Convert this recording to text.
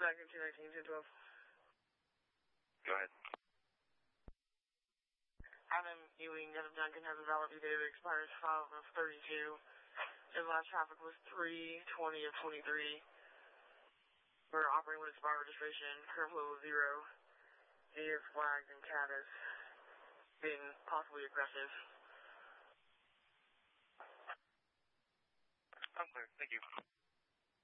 Back in 219, 212. Go ahead. Adam Ewing out of Duncan has a valid due date that expires 5 of 32. His last traffic was 3/20 of 23. We're operating with expired registration. Current flow is 0. He is flagged and CAT is being possibly aggressive. I'm clear. Thank you.